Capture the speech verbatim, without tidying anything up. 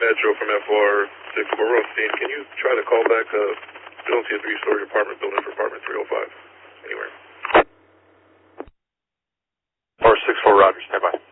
Metro from F R six four Rothstein. Can you try to call back? Uh, don't see a three-story apartment building for apartment three oh five. Anywhere. F R six four Roger, stand by.